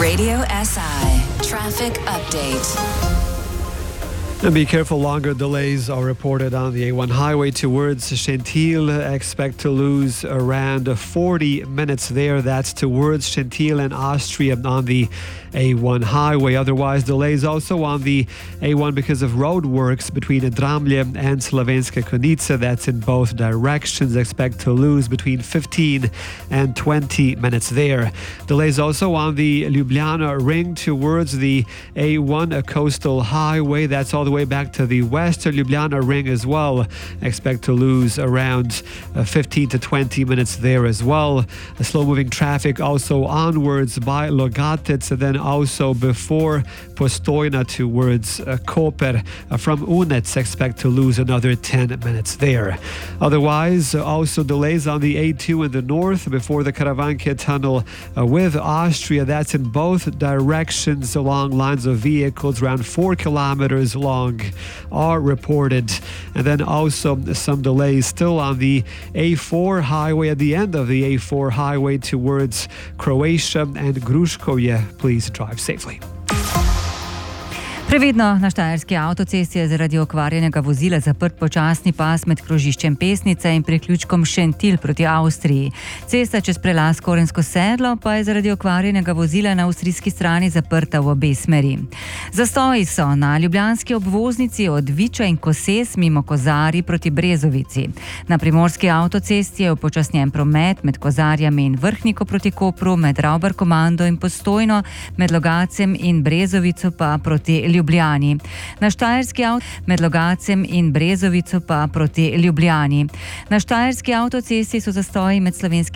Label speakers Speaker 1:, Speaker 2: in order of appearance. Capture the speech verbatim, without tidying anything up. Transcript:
Speaker 1: Radio S I Traffic Update.
Speaker 2: And be careful, longer delays are reported on the A one highway towards Shentil. Expect to lose around forty minutes there. That's towards Shentil and Austria on the A one highway. Otherwise, delays also on the A one because of road works between Dramlje and Slovenska Konica. That's in both directions. Expect to lose between fifteen and twenty minutes there. Delays also on the Ljubljana ring towards the A one, a coastal highway. That's all the way back to the west, Ljubljana ring as well. Expect to lose around uh, fifteen to twenty minutes there as well. A slow-moving traffic also onwards by Logatec, and then also before Postojna towards uh, Koper. Uh, from Unec, expect to lose another ten minutes there. Otherwise, uh, also delays on the A two in the north before the Karavanke tunnel uh, with Austria. That's in both directions along lines of vehicles, around four kilometers long are reported. And then also some delays still on the A four highway at the end of the A four highway towards Croatia and Gruškovje. Please drive safely.
Speaker 3: Previdno, na štajerski avtocesti je zaradi okvarjenega vozila zaprt počasni pas med krožiščem Pesnica in priključkom Šentil proti Avstriji. Cesta čez prelaz Korensko sedlo pa je zaradi okvarjenega vozila na avstrijski strani zaprta v obe smeri. Zastoji so na ljubljanski obvoznici od Viča in Koses mimo Kozarji proti Brezovici. Na primorski avtocesti je upočasnjen promet med Kozarjami in Vrhniko proti Kopru, med Ravbar-Komando in Postojno, med Logacem in Brezovico pa proti Ljubljani. Na štajerski avt med Logacem in Brezovico pa proti Ljubljani. Na štajerski avtocesti so zastoji med slovenskim